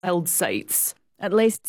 held seats. At least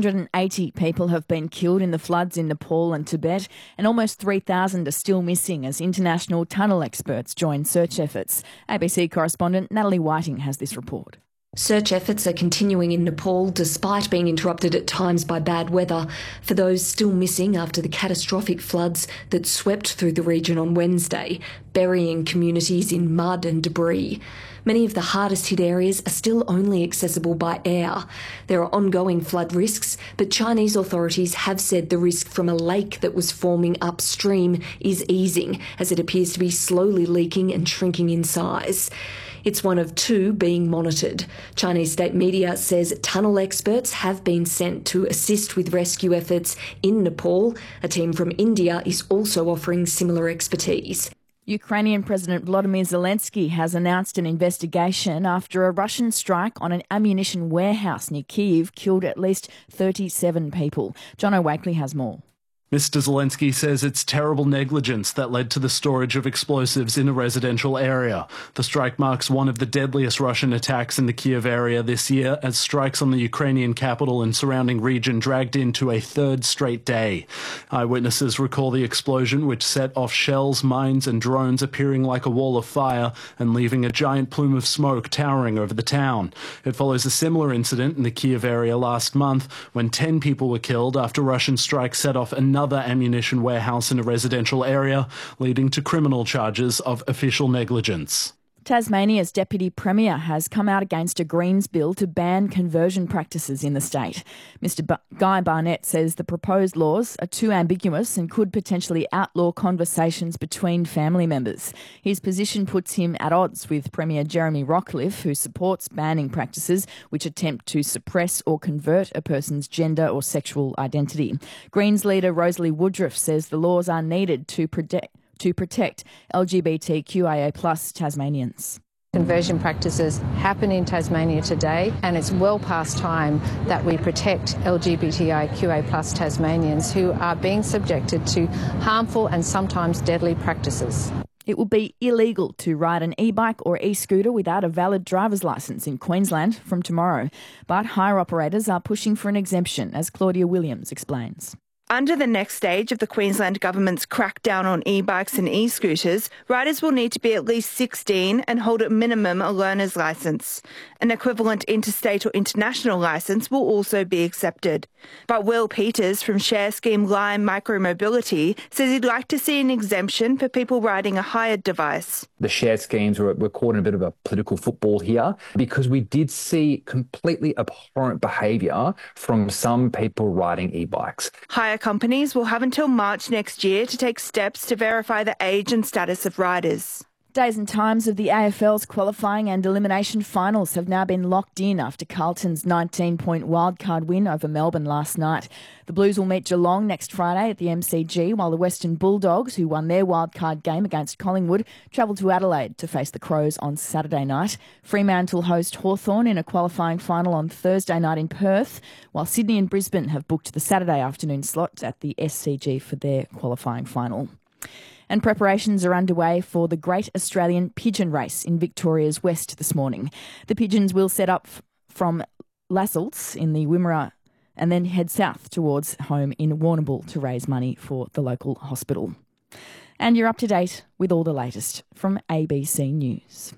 680 people have been killed in the floods in Nepal and Tibet, and almost 3,000 are still missing as international tunnel experts join search efforts. ABC correspondent Natalie Whiting has this report. Search efforts are continuing in Nepal despite being interrupted at times by bad weather for those still missing after the catastrophic floods that swept through the region on Wednesday, burying communities in mud and debris. Many of the hardest hit areas are still only accessible by air. There are ongoing flood risks, but Chinese authorities have said the risk from a lake that was forming upstream is easing as it appears to be slowly leaking and shrinking in size. It's one of two being monitored. Chinese state media says tunnel experts have been sent to assist with rescue efforts in Nepal. A team from India is also offering similar expertise. Ukrainian President Volodymyr Zelensky has announced an investigation after a Russian strike on an ammunition warehouse near Kyiv killed at least 37 people. John O'Wakely has more. Mr. Zelensky says it's terrible negligence that led to the storage of explosives in a residential area. The strike marks one of the deadliest Russian attacks in the Kyiv area this year, as strikes on the Ukrainian capital and surrounding region dragged into a third straight day. Eyewitnesses recall the explosion, which set off shells, mines and drones appearing like a wall of fire and leaving a giant plume of smoke towering over the town. It follows a similar incident in the Kyiv area last month when 10 people were killed after Russian strikes set off another ammunition warehouse in a residential area, leading to criminal charges of official negligence. Tasmania's Deputy Premier has come out against a Greens bill to ban conversion practices in the state. Mr. Guy Barnett says the proposed laws are too ambiguous and could potentially outlaw conversations between family members. His position puts him at odds with Premier Jeremy Rockliff, who supports banning practices which attempt to suppress or convert a person's gender or sexual identity. Greens leader Rosalie Woodruff says the laws are needed to protect LGBTQIA+ Tasmanians. Conversion practices happen in Tasmania today, and it's well past time that we protect LGBTIQA+ Tasmanians who are being subjected to harmful and sometimes deadly practices. It will be illegal to ride an e-bike or e-scooter without a valid driver's licence in Queensland from tomorrow, but hire operators are pushing for an exemption, as Claudia Williams explains. Under the next stage of the Queensland Government's crackdown on e-bikes and e-scooters, riders will need to be at least 16 and hold at minimum a learner's licence. An equivalent interstate or international licence will also be accepted. But Will Peters from share scheme Lime Micromobility says he'd like to see an exemption for people riding a hired device. The share schemes were caught in a bit of a political football here because we did see completely abhorrent behaviour from some people riding e-bikes. Hire companies will have until March next year to take steps to verify the age and status of riders. Days and times of the AFL's qualifying and elimination finals have now been locked in after Carlton's 19-point wildcard win over Melbourne last night. The Blues will meet Geelong next Friday at the MCG, while the Western Bulldogs, who won their wildcard game against Collingwood, travel to Adelaide to face the Crows on Saturday night. Fremantle host Hawthorn in a qualifying final on Thursday night in Perth, while Sydney and Brisbane have booked the Saturday afternoon slot at the SCG for their qualifying final. And preparations are underway for the Great Australian Pigeon Race in Victoria's West this morning. The pigeons will set up from Lascelles in the Wimmera and then head south towards home in Warrnambool to raise money for the local hospital. And you're up to date with all the latest from ABC News.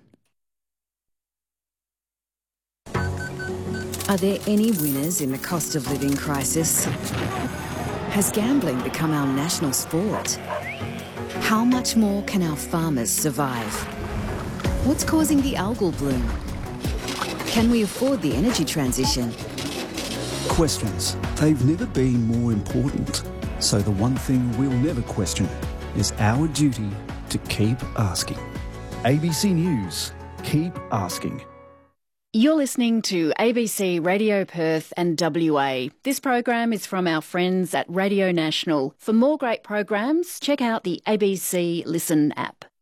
Are there any winners in the cost of living crisis? Has gambling become our national sport? How much more can our farmers survive? What's causing the algal bloom? Can we afford the energy transition? Questions. They've never been more important. So the one thing we'll never question is our duty to keep asking. ABC News. Keep asking. You're listening to ABC Radio Perth and WA. This program is from our friends at Radio National. For more great programs, check out the ABC Listen app.